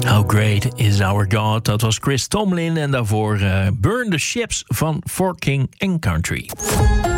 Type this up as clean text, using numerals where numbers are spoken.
How Great Is Our God. Dat was Chris Tomlin en daarvoor Burn the Ships van For King and Country.